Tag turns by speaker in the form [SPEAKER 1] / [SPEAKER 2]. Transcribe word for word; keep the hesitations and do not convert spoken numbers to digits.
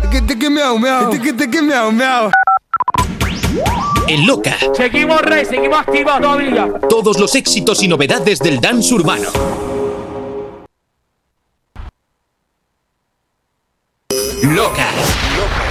[SPEAKER 1] Miau, miau. Miau, miau.
[SPEAKER 2] En Loca.
[SPEAKER 3] Seguimos, rey, seguimos activos todavía.
[SPEAKER 2] Todos los éxitos y novedades del dance urbano. Loca.